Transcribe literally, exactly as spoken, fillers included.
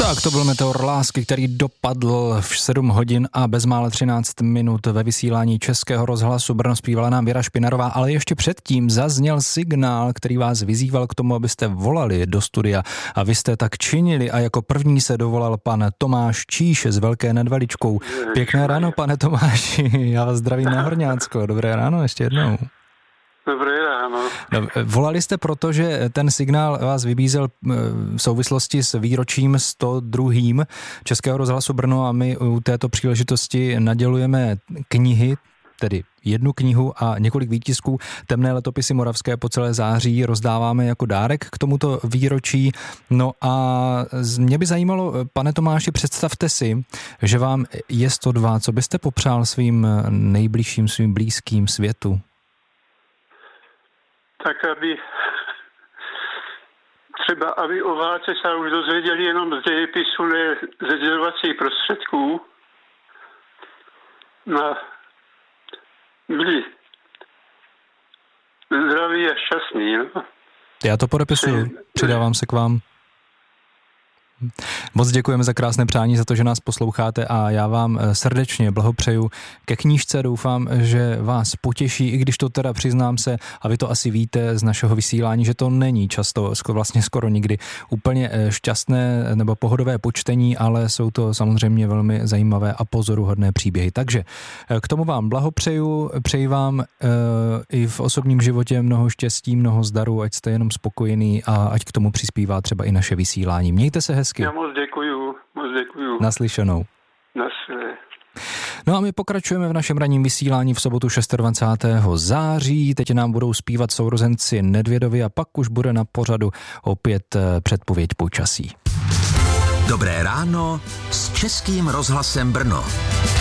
Tak to byl Meteor lásky, který dopadl v sedm hodin a bezmála třináct minut ve vysílání Českého rozhlasu Brno. Zpívala nám Věra Špinarová, ale ještě předtím zazněl signál, který vás vyzýval k tomu, abyste volali do studia a vy jste tak činili a jako první se dovolal pan Tomáš Číš s Velké nad Veličkou. Pěkné ráno, pane Tomáši, já vás zdravím na Horňácko. Dobré ráno ještě jednou. Dobré ráno. No, volali jste proto, že ten signál vás vybízel v souvislosti s výročím sto druhým Českého rozhlasu Brno a my u této příležitosti nadělujeme knihy, tedy jednu knihu a několik výtisků Temné letopisy moravské po celé září rozdáváme jako dárek k tomuto výročí. No a mě by zajímalo, pane Tomáši, představte si, že vám je sto dva. Co byste popřál svým nejbližším, svým blízkým světu? Tak aby třeba, aby o válce se už dozvěděli jenom z dějepisu, ne ze sdělovacích prostředků. No, byli zdraví a šťastní. No. Já to podepisuju, přidávám se k vám. Moc děkujeme za krásné přání, za to, že nás posloucháte a já vám srdečně blahopřeju ke knížce. Doufám, že vás potěší, i když to teda přiznám se, a vy to asi víte z našeho vysílání, že to není často, vlastně skoro nikdy úplně šťastné nebo pohodové počtení, ale jsou to samozřejmě velmi zajímavé a pozoruhodné příběhy. Takže k tomu vám blahopřeju, přeji vám e, i v osobním životě mnoho štěstí, mnoho zdaru, ať jste jenom spokojení a ať k tomu přispívá třeba i naše vysílání. Mějte se hezky. Já moc děkuju, moc děkuju. Naslyšenou. Naslyšenou. No a my pokračujeme v našem ranním vysílání v sobotu dvacátého šestého září. Teď nám budou zpívat sourozenci Nedvědovi a pak už bude na pořadu opět předpověď počasí. Dobré ráno s Českým rozhlasem Brno.